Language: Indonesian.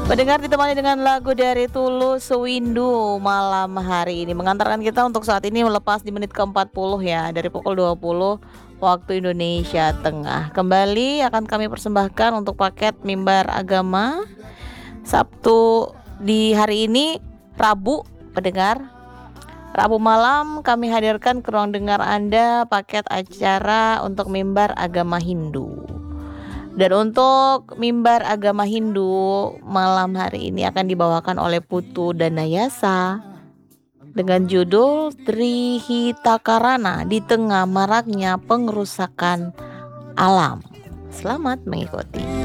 Pendengar ditemani dengan lagu dari Tulus Sewindu malam hari ini mengantarkan kita untuk saat ini melepas di menit ke-40 ya, dari pukul 20 waktu Indonesia Tengah. Kembali akan kami persembahkan untuk paket mimbar agama Sabtu di hari ini Rabu, pendengar. Rabu malam kami hadirkan ke ruang dengar Anda paket acara untuk mimbar agama Hindu. Dan untuk mimbar agama Hindu malam hari ini akan dibawakan oleh Putu Danayasa dengan judul Trihitakarana di tengah maraknya pengerusakan alam. Selamat mengikuti.